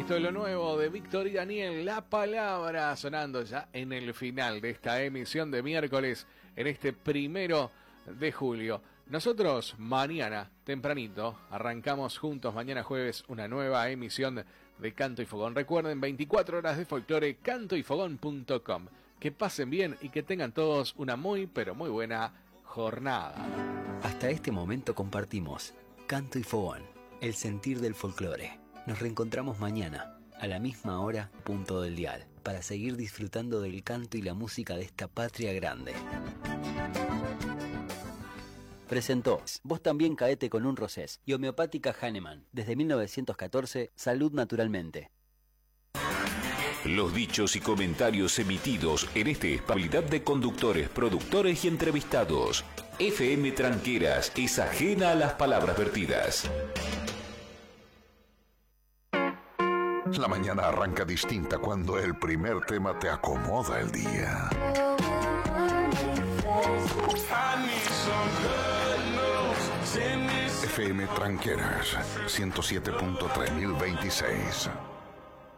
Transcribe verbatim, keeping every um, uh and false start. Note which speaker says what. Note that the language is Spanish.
Speaker 1: Esto es lo nuevo de Víctor y Daniel, La Palabra, sonando ya en el final de esta emisión de miércoles, en este primero de julio. Nosotros mañana, tempranito, arrancamos juntos, mañana jueves, una nueva emisión de Canto y Fogón. Recuerden, veinticuatro horas de folclore, canto y fogón punto com. Que pasen bien y que tengan todos una muy, pero muy buena jornada.
Speaker 2: Hasta este momento compartimos Canto y Fogón, el sentir del folclore. Nos reencontramos mañana, a la misma hora, punto del dial, para seguir disfrutando del canto y la música de esta patria grande. Presentó Vos también caete con un rosés y Homeopática Hahnemann. Desde mil novecientos catorce, salud naturalmente.
Speaker 3: Los dichos y comentarios emitidos en este espabilidad de conductores, productores y entrevistados. F M Tranqueras es ajena a las palabras vertidas.
Speaker 4: La mañana arranca distinta cuando el primer tema te acomoda el día. F M Tranqueras ciento siete punto tres mil veintiséis.